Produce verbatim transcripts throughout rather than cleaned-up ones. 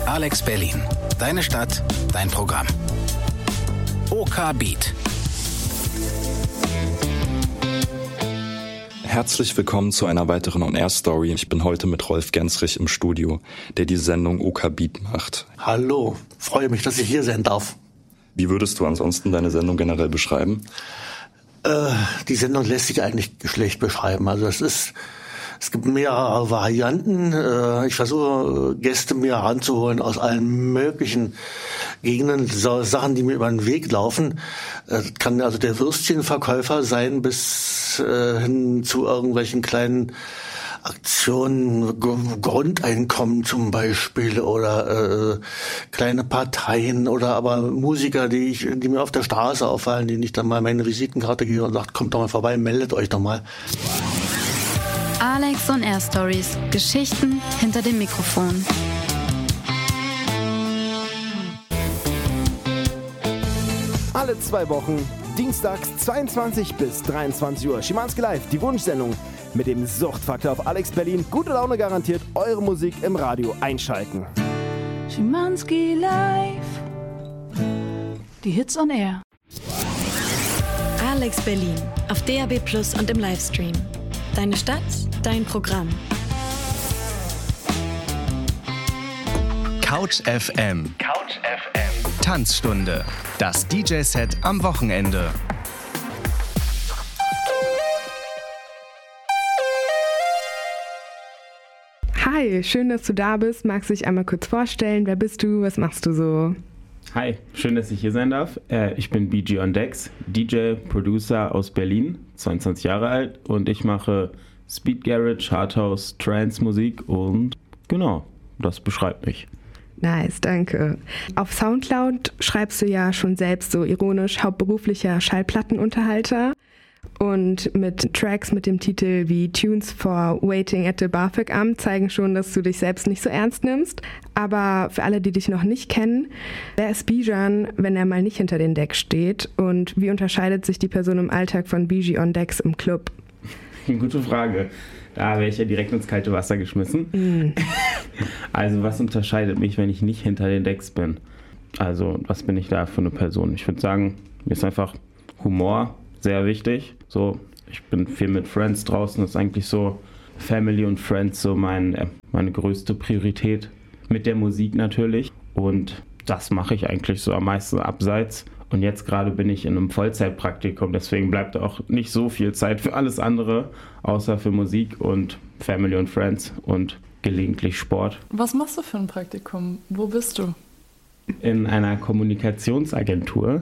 Alex Berlin. Deine Stadt, dein Programm. OK Beat. Herzlich willkommen zu einer weiteren On-Air-Story. Ich bin heute mit Rolf Gensrich im Studio, der die Sendung OK Beat macht. Hallo, freue mich, dass ich hier sein darf. Wie würdest du ansonsten deine Sendung generell beschreiben? Äh, die Sendung lässt sich eigentlich schlecht beschreiben. Also es ist, es gibt mehrere Varianten. Äh, ich versuche Gäste mir heranzuholen aus allen möglichen Gegenden, so Sachen, die mir über den Weg laufen. Das kann also der Würstchenverkäufer sein bis äh, hin zu irgendwelchen kleinen Aktionen, G- Grundeinkommen zum Beispiel oder äh, kleine Parteien oder aber Musiker, die ich, die mir auf der Straße auffallen, denen ich dann mal meine Visitenkarte gebe und sage, kommt doch mal vorbei, meldet euch doch mal. Alex on Air Stories. Geschichten hinter dem Mikrofon. Alle zwei Wochen, dienstags zweiundzwanzig bis dreiundzwanzig Uhr. Schimanski Live, die Wunschsendung mit dem Suchtfaktor auf Alex Berlin. Gute Laune garantiert, eure Musik im Radio einschalten. Schimanski Live, die Hits on Air. Alex Berlin auf D A B Plus und im Livestream. Deine Stadt, dein Programm. Couch F M. Couch F M. Tanzstunde. Das D J-Set am Wochenende. Hi, schön, dass du da bist. Magst du dich einmal kurz vorstellen? Wer bist du? Was machst du so? Hi, schön, dass ich hier sein darf. Äh, ich bin B G on Decks, D J, Producer aus Berlin, zweiundzwanzig Jahre alt und ich mache Speed Garage, Hardhouse, Trance Musik und genau, das beschreibt mich. Nice, danke. Auf Soundcloud schreibst du ja schon selbst so ironisch hauptberuflicher Schallplattenunterhalter und mit Tracks mit dem Titel wie Tunes for Waiting at the BAföG-Amt zeigen schon, dass du dich selbst nicht so ernst nimmst. Aber für alle, die dich noch nicht kennen, wer ist Bijan, wenn er mal nicht hinter den Decks steht? Und wie unterscheidet sich die Person im Alltag von B G on Decks im Club? Gute Frage. Da wäre ich ja direkt ins kalte Wasser geschmissen. Mm. Also was unterscheidet mich, wenn ich nicht hinter den Decks bin? Also was bin ich da für eine Person? Ich würde sagen, mir ist einfach Humor sehr wichtig. So, ich bin viel mit Friends draußen. Das ist eigentlich so Family und Friends so mein, meine größte Priorität. Mit der Musik natürlich. Und das mache ich eigentlich so am meisten abseits. Und jetzt gerade bin ich in einem Vollzeitpraktikum, deswegen bleibt auch nicht so viel Zeit für alles andere, außer für Musik und Family und Friends und gelegentlich Sport. Was machst du für ein Praktikum? Wo bist du? In einer Kommunikationsagentur.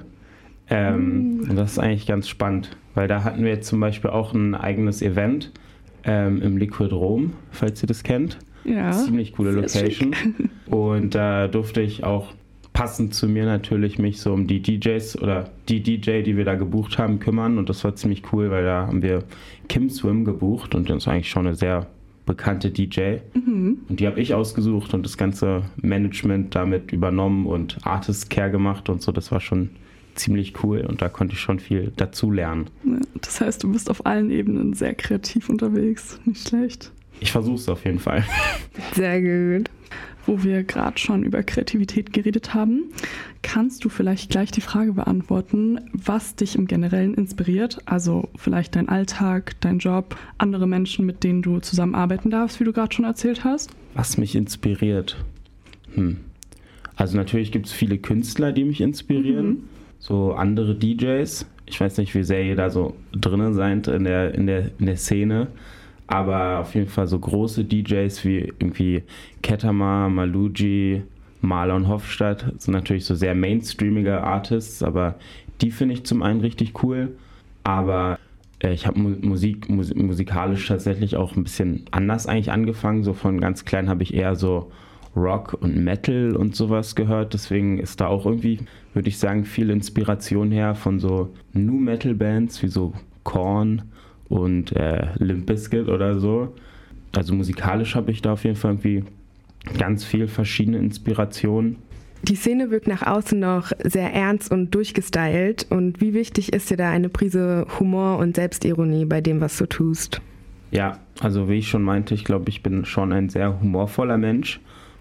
Ähm, mm. Und das ist eigentlich ganz spannend, weil da hatten wir jetzt zum Beispiel auch ein eigenes Event ähm, im Liquid Room, falls ihr das kennt. Ja. Ziemlich coole Location. Und da durfte ich auch passend zu mir natürlich mich so um die D Js oder die D J, die wir da gebucht haben, kümmern. Und das war ziemlich cool, weil da haben wir Kim Swim gebucht und das ist eigentlich schon eine sehr bekannte D J. Mhm. Und die habe ich ausgesucht und das ganze Management damit übernommen und Artist Care gemacht und so. Das war schon ziemlich cool und da konnte ich schon viel dazu lernen. Ja, das heißt, du bist auf allen Ebenen sehr kreativ unterwegs. Nicht schlecht. Ich versuche es auf jeden Fall. Sehr gut. Wo wir gerade schon über Kreativität geredet haben, kannst du vielleicht gleich die Frage beantworten, was dich im Generellen inspiriert? Also vielleicht dein Alltag, dein Job, andere Menschen, mit denen du zusammenarbeiten darfst, wie du gerade schon erzählt hast? Was mich inspiriert? Hm. Also natürlich gibt es viele Künstler, die mich inspirieren, mhm. so andere D Js. Ich weiß nicht, wie sehr ihr da so drinnen seid in der, in der, in der Szene. Aber auf jeden Fall so große D Js wie irgendwie Ketama, Maluji, Marlon Hofstadt sind natürlich so sehr mainstreamige Artists, aber die finde ich zum einen richtig cool. Aber äh, ich habe Mu- Musik, mus- musikalisch tatsächlich auch ein bisschen anders eigentlich angefangen. So von ganz klein habe ich eher so Rock und Metal und sowas gehört. Deswegen ist da auch irgendwie, würde ich sagen, viel Inspiration her von so Nu-Metal-Bands wie so Korn und äh, Limp Bizkit oder so. Also musikalisch habe ich da auf jeden Fall irgendwie ganz viel verschiedene Inspirationen. Die Szene wirkt nach außen noch sehr ernst und durchgestylt. Und wie wichtig ist dir da eine Prise Humor und Selbstironie bei dem, was du tust? Ja, also wie ich schon meinte, ich glaube, ich bin schon ein sehr humorvoller Mensch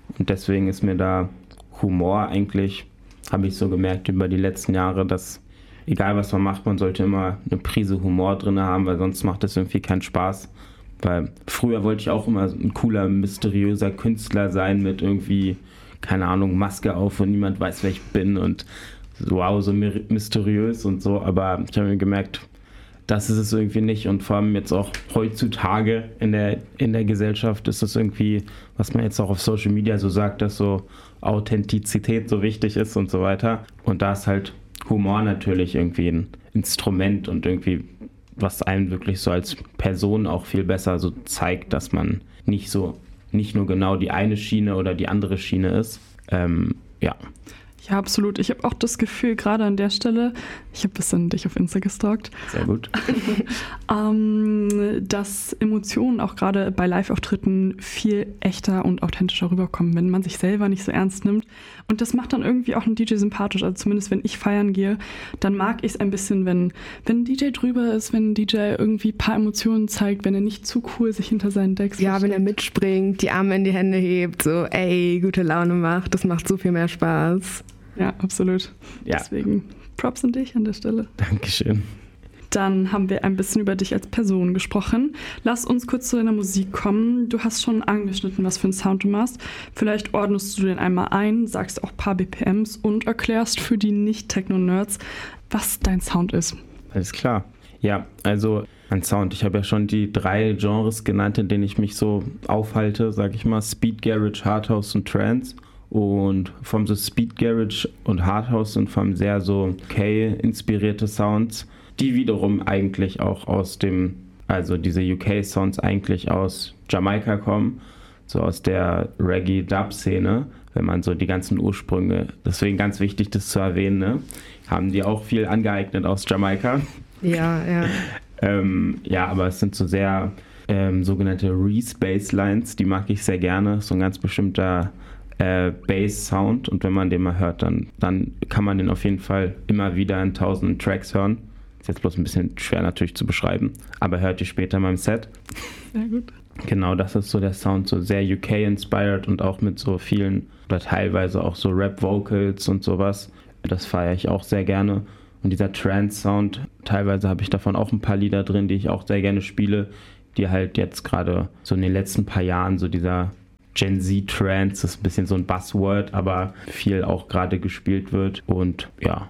Und deswegen ist mir da Humor eigentlich, habe ich so gemerkt über die letzten Jahre, dass egal was man macht, man sollte immer eine Prise Humor drin haben, weil sonst macht das irgendwie keinen Spaß. Weil früher wollte ich auch immer ein cooler, mysteriöser Künstler sein mit irgendwie, keine Ahnung, Maske auf und niemand weiß, wer ich bin und wow, so mysteriös und so. Aber ich habe mir gemerkt, das ist es irgendwie nicht. Und vor allem jetzt auch heutzutage in der, in der Gesellschaft ist es irgendwie, was man jetzt auch auf Social Media so sagt, dass so Authentizität so wichtig ist und so weiter. Und da ist halt Humor natürlich irgendwie ein Instrument und irgendwie, was einen wirklich so als Person auch viel besser so zeigt, dass man nicht so, nicht nur genau die eine Schiene oder die andere Schiene ist. Ähm, ja. Ja, absolut. Ich habe auch das Gefühl, gerade an der Stelle, ich habe ein bisschen dich auf Insta gestalkt. Sehr gut. ähm, dass Emotionen auch gerade bei Live-Auftritten viel echter und authentischer rüberkommen, wenn man sich selber nicht so ernst nimmt. Und das macht dann irgendwie auch einen D J sympathisch. Also zumindest, wenn ich feiern gehe, dann mag ich es ein bisschen, wenn, wenn ein D J drüber ist, wenn ein D J irgendwie ein paar Emotionen zeigt, wenn er nicht zu cool sich hinter seinen Decks Ja, versteckt. wenn er mitspringt, die Arme in die Hände hebt, so ey, gute Laune macht. Das macht so viel mehr Spaß. Ja, absolut. Ja. Deswegen Props an dich an der Stelle. Dankeschön. Dann haben wir ein bisschen über dich als Person gesprochen. Lass uns kurz zu deiner Musik kommen. Du hast schon angeschnitten, was für einen Sound du machst. Vielleicht ordnest du den einmal ein, sagst auch ein paar B P Ms und erklärst für die Nicht-Techno-Nerds, was dein Sound ist. Alles klar. Ja, also mein Sound. Ich habe ja schon die drei Genres genannt, in denen ich mich so aufhalte, sag ich mal. Speed Garage, Hardhouse und Trance. Und vom so Speed Garage und Hardhouse sind vom sehr so U K-inspirierte Sounds, die wiederum eigentlich auch aus dem, also diese U K-Sounds eigentlich aus Jamaika kommen, so aus der Reggae-Dub-Szene, wenn man so die ganzen Ursprünge, deswegen ganz wichtig, das zu erwähnen, ne? Haben die auch viel angeeignet aus Jamaika. Ja, ja. ähm, ja, aber es sind so sehr ähm, sogenannte Reese-Basslines, die mag ich sehr gerne, so ein ganz bestimmter Äh, Bass-Sound, und wenn man den mal hört, dann, dann kann man den auf jeden Fall immer wieder in tausenden Tracks hören. Ist jetzt bloß ein bisschen schwer natürlich zu beschreiben, aber hört ihr später in meinem Set. Sehr gut. Genau, das ist so der Sound, so sehr U K-inspired und auch mit so vielen oder teilweise auch so Rap-Vocals und sowas. Das feiere ich auch sehr gerne. Und dieser Trance-Sound, teilweise habe ich davon auch ein paar Lieder drin, die ich auch sehr gerne spiele, die halt jetzt gerade so in den letzten paar Jahren so dieser Gen Z-Trance, ist ein bisschen so ein Buzzword, aber viel auch gerade gespielt wird und ja.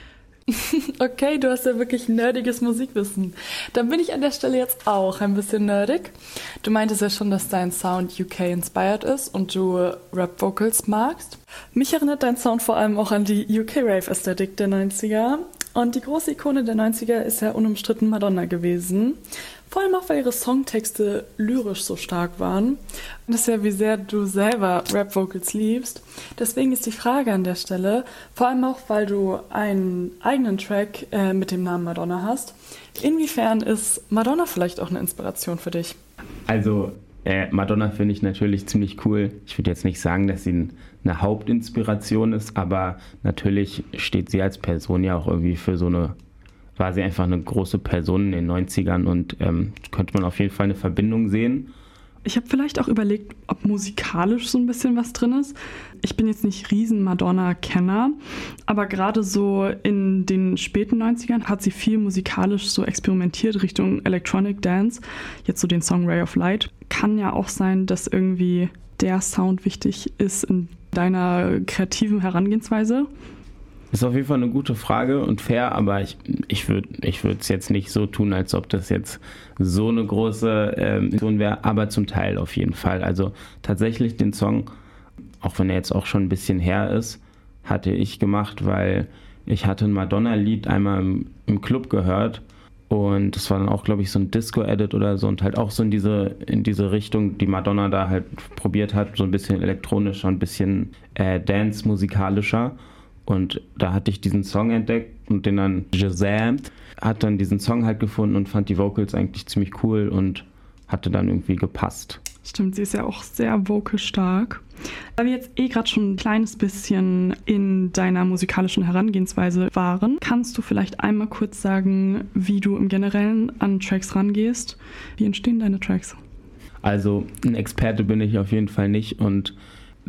Okay, du hast ja wirklich nerdiges Musikwissen. Dann bin ich an der Stelle jetzt auch ein bisschen nerdig. Du meintest ja schon, dass dein Sound U K-inspired ist und du Rap-Vocals magst. Mich erinnert dein Sound vor allem auch an die U K-Rave-Ästhetik der neunziger. Und die große Ikone der neunziger ist ja unumstritten Madonna gewesen. Vor allem auch, weil ihre Songtexte lyrisch so stark waren. Und das ist ja, wie sehr du selber Rap-Vocals liebst. Deswegen ist die Frage an der Stelle, vor allem auch, weil du einen eigenen Track äh, mit dem Namen Madonna hast, inwiefern ist Madonna vielleicht auch eine Inspiration für dich? Also äh, Madonna finde ich natürlich ziemlich cool. Ich würde jetzt nicht sagen, dass sie eine Hauptinspiration ist, aber natürlich steht sie als Person ja auch irgendwie für so eine, war sie einfach eine große Person in den neunzigern und ähm, könnte man auf jeden Fall eine Verbindung sehen. Ich habe vielleicht auch überlegt, ob musikalisch so ein bisschen was drin ist. Ich bin jetzt nicht riesen Madonna-Kenner, aber gerade so in den späten neunzigern hat sie viel musikalisch so experimentiert Richtung Electronic Dance. Jetzt so den Song Ray of Light. Kann ja auch sein, dass irgendwie der Sound wichtig ist in deiner kreativen Herangehensweise. Ist auf jeden Fall eine gute Frage und fair, aber ich, ich würde ich würde es jetzt nicht so tun, als ob das jetzt so eine große ähm, wäre, aber zum Teil auf jeden Fall. Also tatsächlich den Song, auch wenn er jetzt auch schon ein bisschen her ist, hatte ich gemacht, weil ich hatte ein Madonna-Lied einmal im, im Club gehört und das war dann auch, glaube ich, so ein Disco-Edit oder so und halt auch so in diese, in diese Richtung, die Madonna da halt probiert hat, so ein bisschen elektronischer, ein bisschen äh, Dance-musikalischer. Und da hatte ich diesen Song entdeckt und den dann gesamt, hat dann diesen Song halt gefunden und fand die Vocals eigentlich ziemlich cool und hatte dann irgendwie gepasst. Stimmt, sie ist ja auch sehr vocalstark. Da wir jetzt eh gerade schon ein kleines bisschen in deiner musikalischen Herangehensweise waren, kannst du vielleicht einmal kurz sagen, wie du im Generellen an Tracks rangehst? Wie entstehen deine Tracks? Also ein Experte bin ich auf jeden Fall nicht und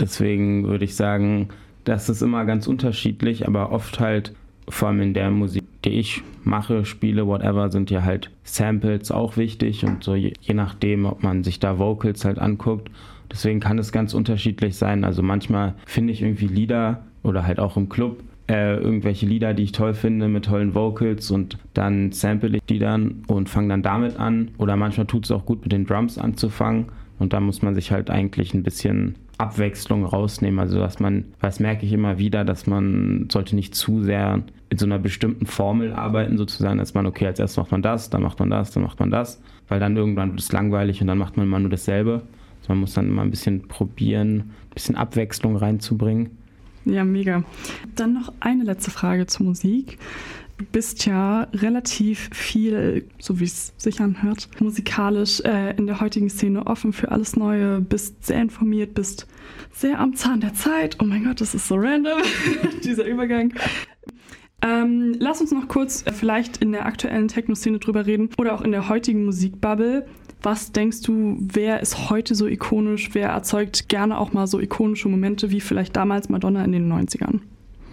Deswegen würde ich sagen, das ist immer ganz unterschiedlich, aber oft halt, vor allem in der Musik, die ich mache, spiele, whatever, sind ja halt Samples auch wichtig und so je, je nachdem, ob man sich da Vocals halt anguckt. Deswegen kann es ganz unterschiedlich sein. Also manchmal finde ich irgendwie Lieder oder halt auch im Club äh, irgendwelche Lieder, die ich toll finde mit tollen Vocals und dann sample ich die dann und fange dann damit an. Oder manchmal tut es auch gut, mit den Drums anzufangen und da muss man sich halt eigentlich ein bisschen Abwechslung rausnehmen. Also dass man, das merke ich immer wieder, dass man sollte nicht zu sehr in so einer bestimmten Formel arbeiten sozusagen, dass man, okay, als erstes macht man das, dann macht man das, dann macht man das, weil dann irgendwann wird es langweilig und dann macht man immer nur dasselbe. Man muss dann immer ein bisschen probieren, ein bisschen Abwechslung reinzubringen. Ja, mega. Dann noch eine letzte Frage zur Musik. Du bist ja relativ viel, so wie es sich anhört, musikalisch äh, in der heutigen Szene offen für alles Neue, bist sehr informiert, bist sehr am Zahn der Zeit. Oh mein Gott, das ist so random, dieser Übergang. Ähm, lass uns noch kurz äh, vielleicht in der aktuellen Techno-Szene drüber reden oder auch in der heutigen Musikbubble. Was denkst du, wer ist heute so ikonisch, wer erzeugt gerne auch mal so ikonische Momente wie vielleicht damals Madonna in den neunzigern?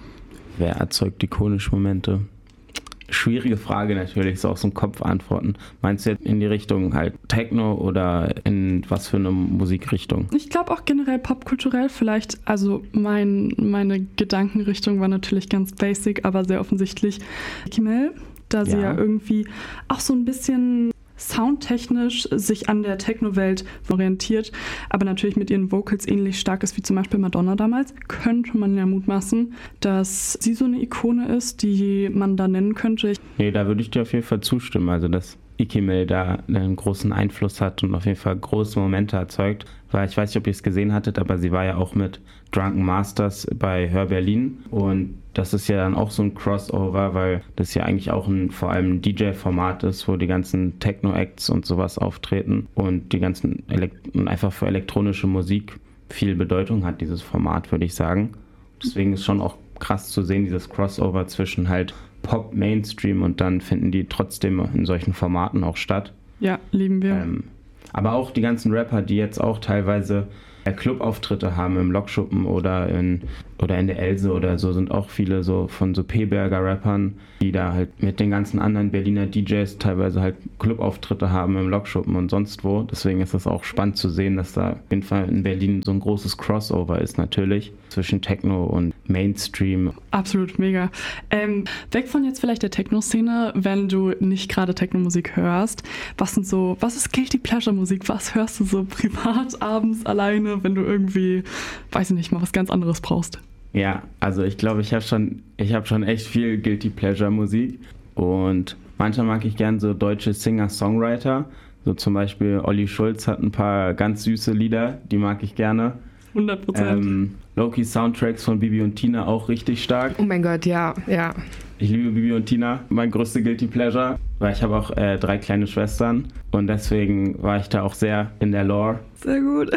Wer erzeugt ikonische Momente? Schwierige Frage natürlich, so aus dem Kopf antworten. Meinst du jetzt in die Richtung halt Techno oder in was für eine Musikrichtung? Ich glaube auch generell popkulturell vielleicht. Also mein, meine Gedankenrichtung war natürlich ganz basic, aber sehr offensichtlich Nicki Minaj, da sie ja. ja irgendwie auch so ein bisschen soundtechnisch sich an der Techno-Welt orientiert, aber natürlich mit ihren Vocals ähnlich stark ist wie zum Beispiel Madonna damals, könnte man ja mutmaßen, dass sie so eine Ikone ist, die man da nennen könnte. Nee, da würde ich dir auf jeden Fall zustimmen, also dass Nicki Minaj da einen großen Einfluss hat und auf jeden Fall große Momente erzeugt, weil ich weiß nicht, ob ihr es gesehen hattet, aber sie war ja auch mit Drunken Masters bei Hör Berlin und das ist ja dann auch so ein Crossover, weil das ja eigentlich auch ein vor allem ein D J-Format ist, wo die ganzen Techno-Acts und sowas auftreten und die ganzen Elekt- und einfach für elektronische Musik viel Bedeutung hat, dieses Format, würde ich sagen. Deswegen ist schon auch krass zu sehen, dieses Crossover zwischen halt Pop, Mainstream und dann finden die trotzdem in solchen Formaten auch statt. Ja, lieben wir. Ähm, aber auch die ganzen Rapper, die jetzt auch teilweise Clubauftritte haben im Lokschuppen oder in, oder in der Else oder so, sind auch viele so von so P-Berger Rappern, die da halt mit den ganzen anderen Berliner D Js teilweise halt Clubauftritte haben im Lokschuppen und sonst wo. Deswegen ist das auch spannend zu sehen, dass da auf jeden Fall in Berlin so ein großes Crossover ist natürlich zwischen Techno und Mainstream. Absolut mega. Ähm, weg von jetzt vielleicht der Techno-Szene, wenn du nicht gerade Techno-Musik hörst, was sind so, was ist Guilty Pleasure Musik? Was hörst du so privat abends alleine, wenn du irgendwie, weiß ich nicht, mal was ganz anderes brauchst? Ja, also ich glaube, ich habe schon, ich habe schon echt viel Guilty Pleasure Musik und manchmal mag ich gern so deutsche Singer-Songwriter, so zum Beispiel Olli Schulz hat ein paar ganz süße Lieder, die mag ich gerne. hundert Prozent. Ähm, Loki Soundtracks von Bibi und Tina auch richtig stark. Oh mein Gott, ja, ja. Ich liebe Bibi und Tina, mein größter Guilty Pleasure, weil ich habe auch äh, drei kleine Schwestern und deswegen war ich da auch sehr in der Lore. Sehr gut.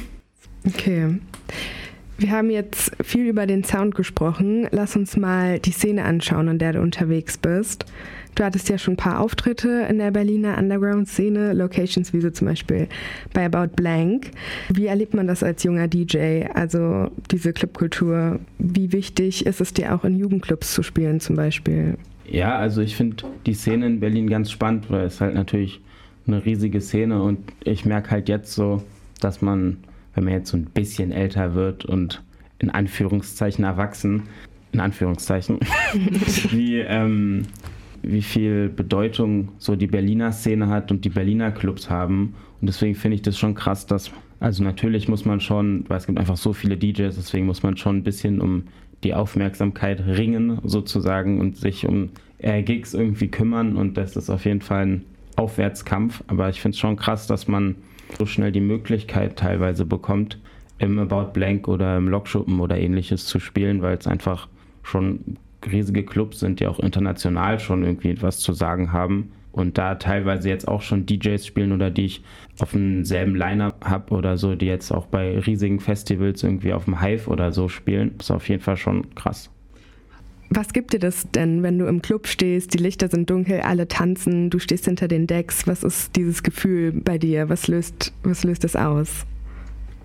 Okay. Wir haben jetzt viel über den Sound gesprochen. Lass uns mal die Szene anschauen, in der du unterwegs bist. Du hattest ja schon ein paar Auftritte in der Berliner Underground-Szene, Locations wie so zum Beispiel bei About Blank. Wie erlebt man das als junger D J, also diese Clubkultur? Wie wichtig ist es dir auch in Jugendclubs zu spielen zum Beispiel? Ja, also ich finde die Szene in Berlin ganz spannend, weil es halt natürlich eine riesige Szene und ich merke halt jetzt so, dass man, wenn man jetzt so ein bisschen älter wird und in Anführungszeichen erwachsen, in Anführungszeichen, wie, ähm, wie viel Bedeutung so die Berliner Szene hat und die Berliner Clubs haben. Und deswegen finde ich das schon krass, dass, also natürlich muss man schon, weil es gibt einfach so viele D Js, deswegen muss man schon ein bisschen um die Aufmerksamkeit ringen sozusagen und sich um äh, Gigs irgendwie kümmern und das ist auf jeden Fall ein Aufwärtskampf. Aber ich finde es schon krass, dass man so schnell die Möglichkeit teilweise bekommt, im About Blank oder im Lokschuppen oder ähnliches zu spielen, weil es einfach schon riesige Clubs sind, die auch international schon irgendwie etwas zu sagen haben und da teilweise jetzt auch schon D Js spielen oder die ich auf demselben Line-Up habe oder so, die jetzt auch bei riesigen Festivals irgendwie auf dem Hive oder so spielen. Das ist auf jeden Fall schon krass. Was gibt dir das denn, wenn du im Club stehst, die Lichter sind dunkel, alle tanzen, du stehst hinter den Decks? Was ist dieses Gefühl bei dir? Was löst, was löst es aus?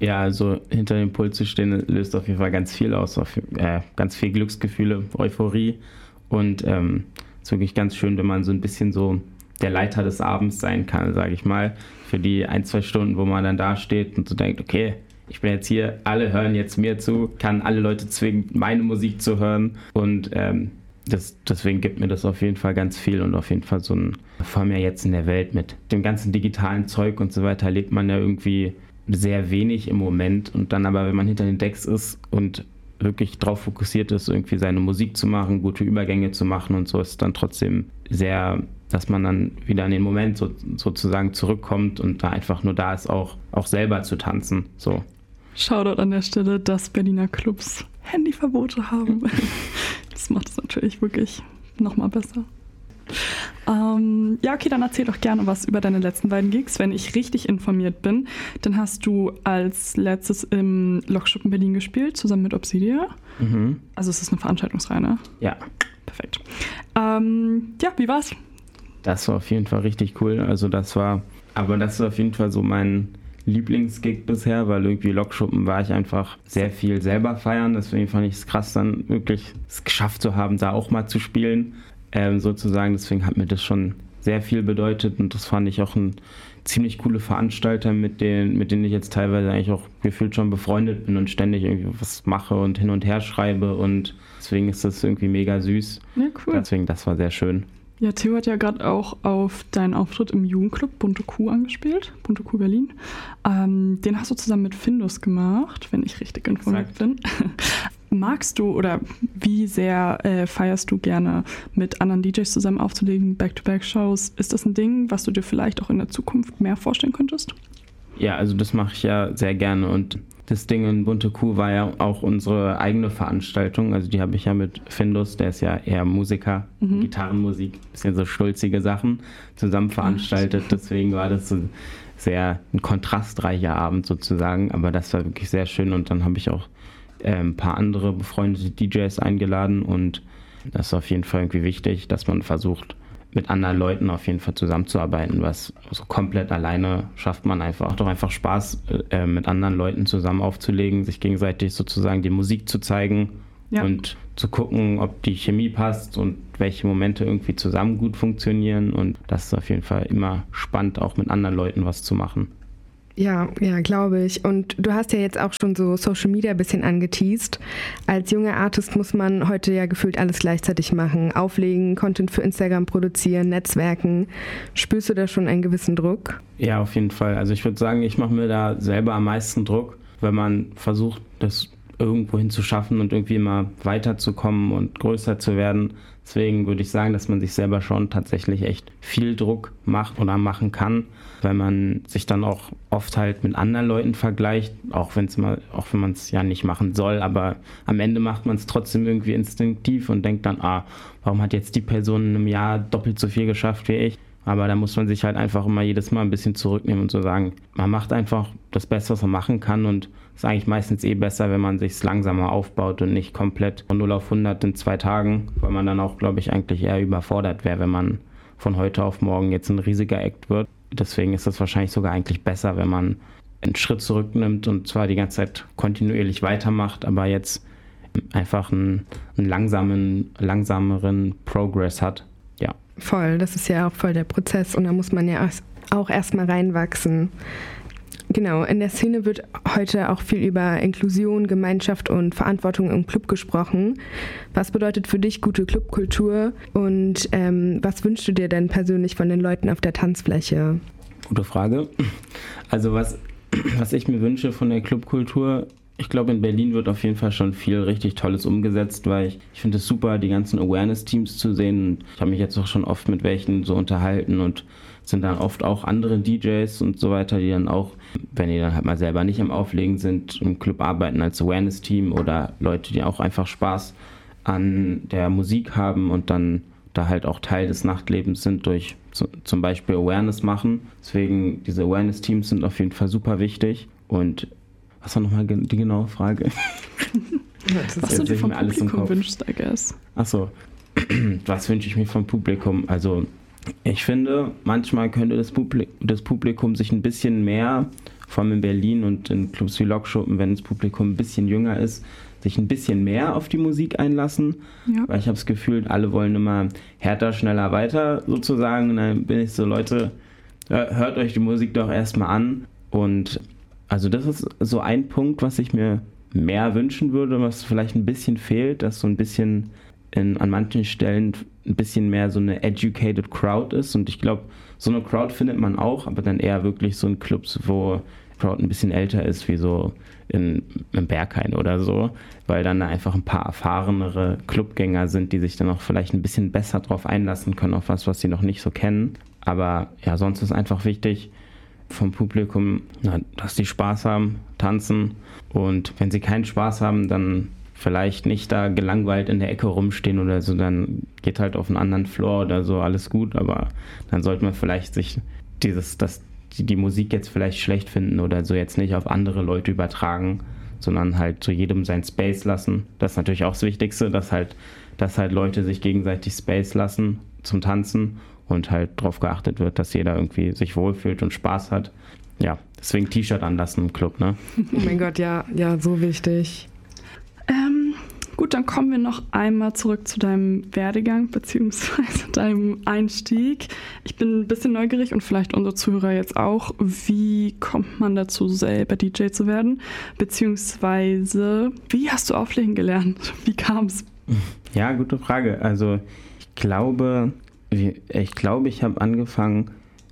Ja, also hinter dem Pult zu stehen, löst auf jeden Fall ganz viel aus, auf, äh, ganz viel Glücksgefühle, Euphorie und ähm, es ist wirklich ganz schön, wenn man so ein bisschen so der Leiter des Abends sein kann, sage ich mal, für die ein, zwei Stunden, wo man dann da steht und so denkt, okay, ich bin jetzt hier, alle hören jetzt mir zu, kann alle Leute zwingen, meine Musik zu hören und ähm, das, deswegen gibt mir das auf jeden Fall ganz viel und auf jeden Fall so ein, vor allem ja jetzt in der Welt mit dem ganzen digitalen Zeug und so weiter, lebt man ja irgendwie sehr wenig im Moment und dann aber, wenn man hinter den Decks ist und wirklich darauf fokussiert ist, irgendwie seine Musik zu machen, gute Übergänge zu machen und so, ist dann trotzdem sehr, dass man dann wieder in den Moment so, sozusagen zurückkommt und da einfach nur da ist, auch, auch selber zu tanzen. So. Shoutout an der Stelle, dass Berliner Clubs Handyverbote haben. Das macht es natürlich wirklich nochmal besser. Ähm, ja, okay, dann erzähl doch gerne was über deine letzten beiden Gigs. Wenn ich richtig informiert bin, dann hast du als letztes im Lokschuppen Berlin gespielt, zusammen mit Obsidia. Mhm. Also es ist eine Veranstaltungsreihe, ne? Ja. Perfekt. Ähm, ja, wie war's? Das war auf jeden Fall richtig cool. Also das war, aber das ist auf jeden Fall so mein Lieblingsgig bisher, weil irgendwie Lokschuppen war ich einfach sehr viel selber feiern. Deswegen fand ich es krass, dann wirklich es geschafft zu haben, da auch mal zu spielen. Ähm, sozusagen, deswegen hat mir das schon sehr viel bedeutet und das fand ich auch ein ziemlich coole Veranstalter, mit denen, mit denen ich jetzt teilweise eigentlich auch gefühlt schon befreundet bin und ständig irgendwie was mache und hin und her schreibe und deswegen ist das irgendwie mega süß. Ja, cool. Deswegen, das war sehr schön. Ja, Theo hat ja gerade auch auf deinen Auftritt im Jugendclub Bunte Kuh angespielt, Bunte Kuh Berlin. Ähm, den hast du zusammen mit Findus gemacht, wenn ich richtig informiert bin. Magst du oder wie sehr äh, feierst du gerne mit anderen D Js zusammen aufzulegen, Back-to-Back-Shows? Ist das ein Ding, was du dir vielleicht auch in der Zukunft mehr vorstellen könntest? Ja, also das mache ich ja sehr gerne und das Ding in Bunte Kuh war ja auch unsere eigene Veranstaltung, also die habe ich ja mit Findus, der ist ja eher Musiker, mhm. Gitarrenmusik, bisschen so stulzige Sachen zusammen veranstaltet, deswegen war das so sehr ein kontrastreicher Abend sozusagen, aber das war wirklich sehr schön und dann habe ich auch äh, ein paar andere befreundete D Js eingeladen und das ist auf jeden Fall irgendwie wichtig, dass man versucht, mit anderen Leuten auf jeden Fall zusammenzuarbeiten, was so komplett alleine schafft man einfach. Doch einfach Spaß, äh, mit anderen Leuten zusammen aufzulegen, sich gegenseitig sozusagen die Musik zu zeigen ja. und zu gucken, ob die Chemie passt und welche Momente irgendwie zusammen gut funktionieren und das ist auf jeden Fall immer spannend, auch mit anderen Leuten was zu machen. Ja, ja, glaube ich. Und du hast ja jetzt auch schon so Social Media ein bisschen angeteast. Als junger Artist muss man heute ja gefühlt alles gleichzeitig machen. Auflegen, Content für Instagram produzieren, Netzwerken. Spürst du da schon einen gewissen Druck? Ja, auf jeden Fall. Also ich würde sagen, ich mache mir da selber am meisten Druck, wenn man versucht, das irgendwo hin zu schaffen und irgendwie immer weiterzukommen und größer zu werden. Deswegen würde ich sagen, dass man sich selber schon tatsächlich echt viel Druck macht oder machen kann, weil man sich dann auch oft halt mit anderen Leuten vergleicht, auch wenn es mal, auch wenn man es ja nicht machen soll, aber am Ende macht man es trotzdem irgendwie instinktiv und denkt dann, ah, warum hat jetzt die Person in einem Jahr doppelt so viel geschafft wie ich? Aber da muss man sich halt einfach immer jedes Mal ein bisschen zurücknehmen und so sagen, man macht einfach das Beste, was man machen kann und es ist eigentlich meistens eh besser, wenn man sich langsamer aufbaut und nicht komplett von null auf hundert in zwei Tagen, weil man dann auch, glaube ich, eigentlich eher überfordert wäre, wenn man von heute auf morgen jetzt ein riesiger Act wird. Deswegen ist es wahrscheinlich sogar eigentlich besser, wenn man einen Schritt zurücknimmt und zwar die ganze Zeit kontinuierlich weitermacht, aber jetzt einfach einen, einen langsamen, langsameren Progress hat. Ja. Voll, das ist ja auch voll der Prozess und da muss man ja auch erstmal reinwachsen. Genau, in der Szene wird heute auch viel über Inklusion, Gemeinschaft und Verantwortung im Club gesprochen. Was bedeutet für dich gute Clubkultur und ähm, was wünschst du dir denn persönlich von den Leuten auf der Tanzfläche? Gute Frage. Also was, was ich mir wünsche von der Clubkultur, ich glaube in Berlin wird auf jeden Fall schon viel richtig Tolles umgesetzt, weil ich, ich finde es super, die ganzen Awareness-Teams zu sehen. Ich habe mich jetzt auch schon oft mit welchen so unterhalten und sind dann oft auch andere D Js und so weiter, die dann auch, wenn die dann halt mal selber nicht am Auflegen sind, im Club arbeiten als Awareness-Team oder Leute, die auch einfach Spaß an der Musik haben und dann da halt auch Teil des Nachtlebens sind durch so, zum Beispiel Awareness machen. Deswegen diese Awareness-Teams sind auf jeden Fall super wichtig. Und was war nochmal die genaue Frage? Was du dir vom Publikum wünschst, I guess. Achso, was wünsche ich mir vom Publikum? Also ich finde, manchmal könnte das Publikum, das Publikum sich ein bisschen mehr vor allem in Berlin und in Clubs wie Lokschuppen, wenn das Publikum ein bisschen jünger ist, sich ein bisschen mehr auf die Musik einlassen. Ja. Weil ich habe das Gefühl, alle wollen immer härter, schneller, weiter sozusagen. Und dann bin ich so, Leute, hört euch die Musik doch erstmal an. Und also das ist so ein Punkt, was ich mir mehr wünschen würde, was vielleicht ein bisschen fehlt, dass so ein bisschen in, an manchen Stellen ein bisschen mehr so eine educated Crowd ist. Und ich glaube, so eine Crowd findet man auch, aber dann eher wirklich so in Clubs, wo Crowd ein bisschen älter ist, wie so in, in Berghain oder so, weil dann einfach ein paar erfahrenere Clubgänger sind, die sich dann auch vielleicht ein bisschen besser drauf einlassen können, auf was, was sie noch nicht so kennen. Aber ja, sonst ist einfach wichtig vom Publikum, na, dass die Spaß haben, tanzen, und wenn sie keinen Spaß haben, dann vielleicht nicht da gelangweilt in der Ecke rumstehen oder so, dann geht halt auf einen anderen Floor oder so, alles gut, aber dann sollte man vielleicht sich dieses, das die, die Musik jetzt vielleicht schlecht finden oder so jetzt nicht auf andere Leute übertragen, sondern halt zu jedem sein Space lassen. Das ist natürlich auch das Wichtigste, dass halt, dass halt Leute sich gegenseitig Space lassen zum Tanzen und halt darauf geachtet wird, dass jeder irgendwie sich wohlfühlt und Spaß hat. Ja, deswegen T-Shirt anlassen im Club, ne? Oh mein Gott, ja, ja, so wichtig. Ähm, gut, dann kommen wir noch einmal zurück zu deinem Werdegang bzw. deinem Einstieg. Ich bin ein bisschen neugierig und vielleicht unsere Zuhörer jetzt auch. Wie kommt man dazu, selber D J zu werden? Beziehungsweise, wie hast du auflegen gelernt? Wie kam es? Ja, gute Frage. Also ich glaube, ich glaube, ich habe angefangen,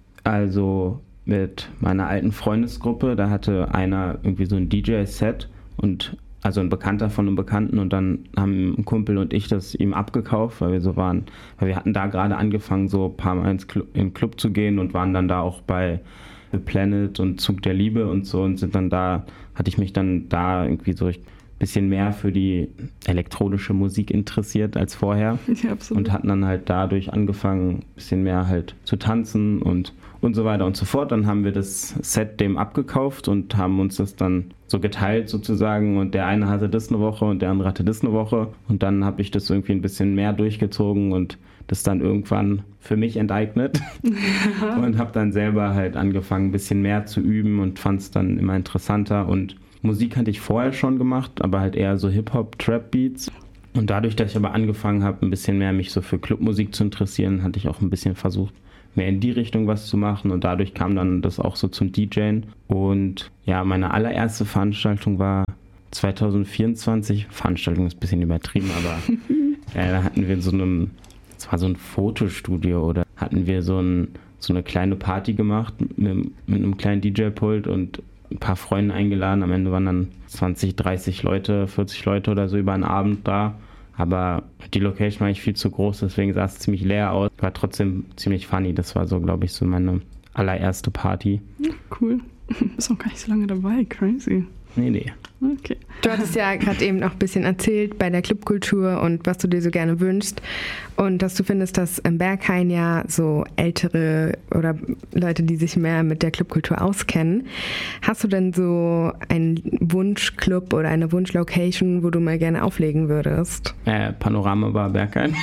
also mit meiner alten Freundesgruppe. Da hatte einer irgendwie so ein D J-Set und also ein Bekannter von einem Bekannten, und dann haben ein Kumpel und ich das ihm abgekauft, weil wir so waren, weil wir hatten da gerade angefangen, so ein paar Mal ins Club, in den Club zu gehen und waren dann da auch bei The Planet und Zug der Liebe und so, und sind dann da, hatte ich mich dann da irgendwie so ein bisschen mehr für die elektronische Musik interessiert als vorher. Ja, absolut. Und hatten dann halt dadurch angefangen, ein bisschen mehr halt zu tanzen und und so weiter und so fort. Dann haben wir das Set dem abgekauft und haben uns das dann so geteilt sozusagen, und der eine hatte das eine Woche und der andere hatte das eine Woche, und dann habe ich das irgendwie ein bisschen mehr durchgezogen und das dann irgendwann für mich enteignet und habe dann selber halt angefangen, ein bisschen mehr zu üben und fand es dann immer interessanter. Und Musik hatte ich vorher schon gemacht, aber halt eher so Hip-Hop, Trap-Beats. Und dadurch, dass ich aber angefangen habe, ein bisschen mehr mich so für Clubmusik zu interessieren, hatte ich auch ein bisschen versucht, mehr in die Richtung was zu machen, und dadurch kam dann das auch so zum DJen. Und ja, meine allererste Veranstaltung war zwanzig vierundzwanzig, Veranstaltung ist ein bisschen übertrieben, aber äh, da hatten wir in so einem, es war so ein Fotostudio, oder hatten wir so, ein, so eine kleine Party gemacht mit, mit einem kleinen D J-Pult und ein paar Freunde eingeladen. Am Ende waren dann zwanzig, dreißig Leute, vierzig Leute oder so über einen Abend da. Aber die Location war eigentlich viel zu groß, deswegen sah es ziemlich leer aus. War trotzdem ziemlich funny. Das war so, glaube ich, so meine allererste Party. Ja, cool. Bist auch gar nicht so lange dabei. Crazy. Nee, nee. Okay. Du hattest ja gerade eben auch ein bisschen erzählt bei der Clubkultur und was du dir so gerne wünschst, und dass du findest, dass im Berghain ja so ältere oder Leute, die sich mehr mit der Clubkultur auskennen. Hast du denn so einen Wunschclub oder eine Wunschlocation, wo du mal gerne auflegen würdest? Äh, Panorama Bar Berghain.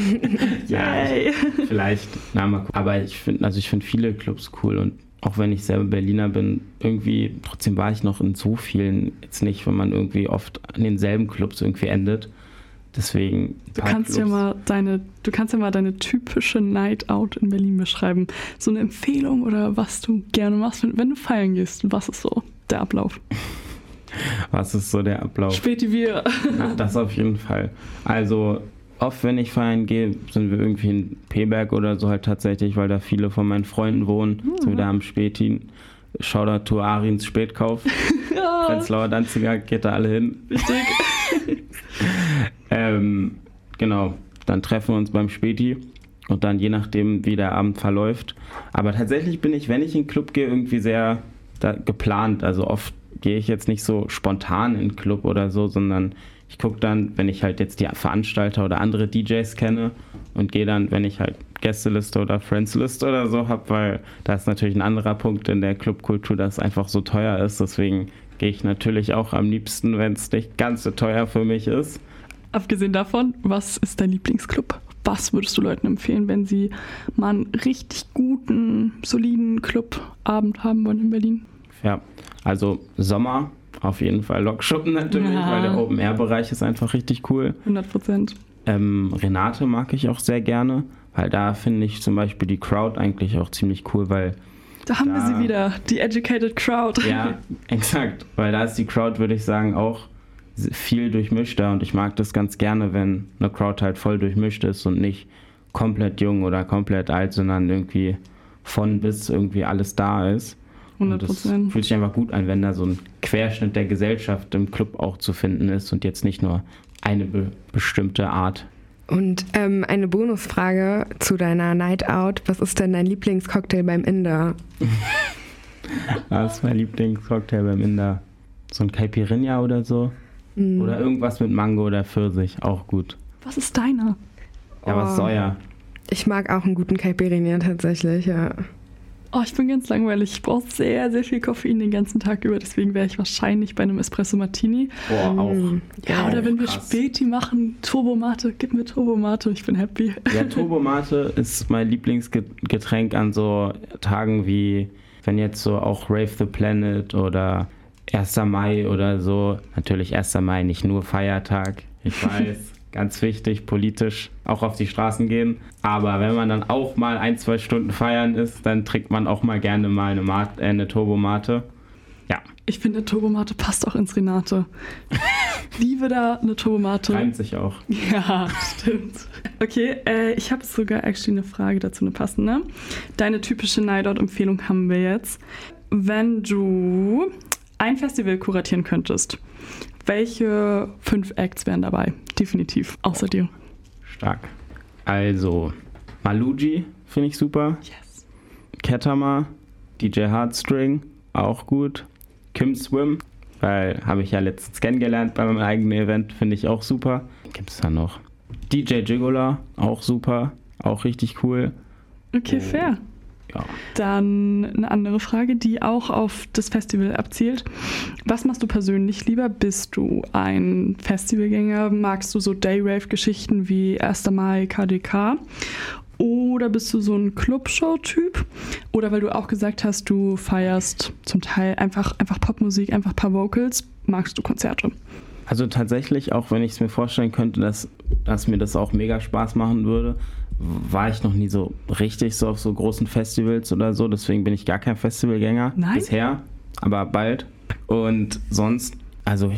Ja, vielleicht. Na, mal gucken. Aber ich finde, also ich finde viele Clubs cool, und auch wenn ich selber Berliner bin, irgendwie, trotzdem war ich noch in so vielen jetzt nicht, wenn man irgendwie oft an denselben Clubs irgendwie endet. Deswegen. Du kannst ja mal deine, du kannst ja mal deine typische Night Out in Berlin beschreiben. So eine Empfehlung oder was du gerne machst, wenn, wenn du feiern gehst. Was ist so der Ablauf? Was ist so der Ablauf? Späti wir. Na, das auf jeden Fall. Also oft, wenn ich feiern gehe, sind wir irgendwie in Peberg oder so halt tatsächlich, weil da viele von meinen Freunden wohnen. Mhm. Sind wir da am Späti. Shoutout to Arins Spätkauf. Ja. Prenzlauer Danziger, geht da alle hin. Richtig. ähm, genau, dann treffen wir uns beim Späti und dann je nachdem, wie der Abend verläuft. Aber tatsächlich bin ich, wenn ich in den Club gehe, irgendwie sehr da, geplant. Also oft gehe ich jetzt nicht so spontan in den Club oder so, sondern ich gucke dann, wenn ich halt jetzt die Veranstalter oder andere D Js kenne, und gehe dann, wenn ich halt Gästeliste oder Friendsliste oder so habe, weil da ist natürlich ein anderer Punkt in der Clubkultur, dass es einfach so teuer ist. Deswegen gehe ich natürlich auch am liebsten, wenn es nicht ganz so teuer für mich ist. Abgesehen davon, was ist dein Lieblingsclub? Was würdest du Leuten empfehlen, wenn sie mal einen richtig guten, soliden Clubabend haben wollen in Berlin? Ja, also Sommer auf jeden Fall Lokschuppen natürlich, ja. weil der Open-Air-Bereich ist einfach richtig cool. hundert Prozent. Ähm, Renate mag ich auch sehr gerne, weil da finde ich zum Beispiel die Crowd eigentlich auch ziemlich cool, weil da haben da, wir sie wieder, die Educated Crowd. Ja, exakt, weil da ist die Crowd, würde ich sagen, auch viel durchmischter und ich mag das ganz gerne, wenn eine Crowd halt voll durchmischt ist und nicht komplett jung oder komplett alt, sondern irgendwie von bis irgendwie alles da ist. hundert Prozent. Das fühlt sich einfach gut an, wenn da so ein Querschnitt der Gesellschaft im Club auch zu finden ist und jetzt nicht nur eine be- bestimmte Art. Und ähm, eine Bonusfrage zu deiner Night Out. Was ist denn dein Lieblingscocktail beim Inder? Was ist mein Lieblingscocktail beim Inder? So ein Caipirinha oder so? Mm. Oder irgendwas mit Mango oder Pfirsich, auch gut. Was ist deiner? Ja, was ist euer? Ich mag auch einen guten Caipirinha tatsächlich, ja. Oh, ich bin ganz langweilig. Ich brauche sehr, sehr viel Koffein den ganzen Tag über. Deswegen wäre ich wahrscheinlich bei einem Espresso Martini. Boah, auch. Ja, oh, oder wenn krass. wir Späti machen, Turbomate. Gib mir Turbomate, ich bin happy. Ja, Turbomate ist mein Lieblingsgetränk an so Tagen wie, wenn jetzt so auch Rave the Planet oder erster Mai oder so. Natürlich erster Mai, nicht nur Feiertag. Ich weiß. Ganz wichtig, politisch auch auf die Straßen gehen. Aber wenn man dann auch mal ein, zwei Stunden feiern ist, dann trinkt man auch mal gerne mal eine, Mate, äh, eine Turbomate. Ja. Ich finde, Turbomate passt auch ins Renate. Liebe da eine Turbomate. Reimt sich auch. Ja, stimmt. Okay, äh, ich habe sogar actually eine Frage dazu, eine passende. Deine typische Night-Out-Empfehlung haben wir jetzt. Wenn du ein Festival kuratieren könntest, welche fünf Acts wären dabei? Definitiv, außer dir. Stark. Also, Maluji finde ich super. Yes. Ketama, D J Heartstring, auch gut. Kim Swim, weil habe ich ja letztens kennengelernt bei meinem eigenen Event, finde ich auch super. Gibt es da noch? D J Jigola, auch super, auch richtig cool. Okay, oh. fair. Ja. Dann eine andere Frage, die auch auf das Festival abzielt. Was machst du persönlich lieber? Bist du ein Festivalgänger? Magst du so Day-Rave-Geschichten wie erster Mai, K D K? Oder bist du so ein Clubshow-Typ? Oder weil du auch gesagt hast, du feierst zum Teil einfach, einfach Popmusik, einfach ein paar Vocals, magst du Konzerte? Also tatsächlich, auch wenn ich es mir vorstellen könnte, dass, dass mir das auch mega Spaß machen würde, war ich noch nie so richtig so auf so großen Festivals oder so. Deswegen bin ich gar kein Festivalgänger Nein? bisher, aber bald. Und sonst, also